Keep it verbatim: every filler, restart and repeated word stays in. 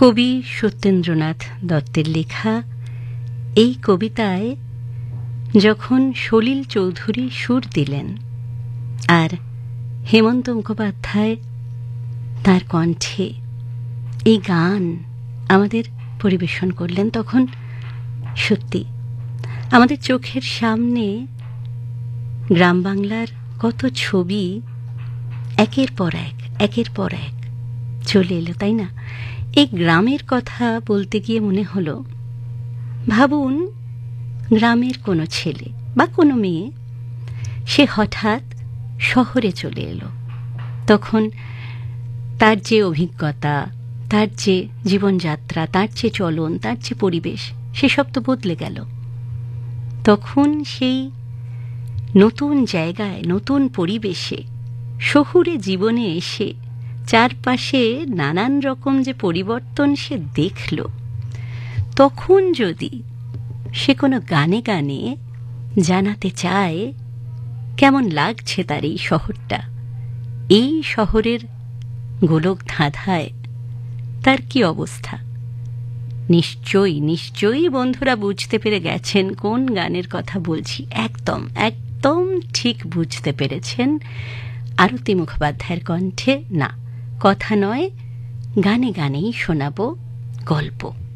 কবি সত্যেন্দ্রনাথ দত্তের লেখা এই কবিতায় যখন সলিল চৌধুরী সুর দিলেন আর হেমন্ত মুখোপাধ্যায় তার কণ্ঠে এই গান আমাদের পরিবেশন করলেন, তখন সত্যি আমাদের চোখের সামনে গ্রাম বাংলার কত ছবি একের পর এক একের পর এক চলে এলো, তাই না? এই গ্রামের কথা বলতে গিয়ে মনে হলো, ভাবুন গ্রামের কোনো ছেলে বা কোনো মেয়ে সে হঠাৎ শহরে চলে এলো, তখন তার যে অভিজ্ঞতা, তার যে জীবনযাত্রা, তার যে চলন, তার যে পরিবেশ, সেসব তো বদলে গেল। তখন সেই নতুন জায়গায়, নতুন পরিবেশে, শহুরে জীবনে এসে চারপাশে নানান রকম যে পরিবর্তন সে দেখল, তখন যদি সে কোনো গানে গানে জানাতে চায় কেমন লাগছে তার এই শহরটা, এই শহরের গোলক ধাঁধায় তার কি অবস্থা, নিশ্চয়ই নিশ্চয়ই বন্ধুরা বুঝতে পেরে গেছেন কোন গানের কথা বলছি। একদম একদম ঠিক বুঝতে পেরেছেন। আরতি মুখোপাধ্যায়ের কণ্ঠে, না কথা নয়, গানে গানেই শোনাবো গল্প।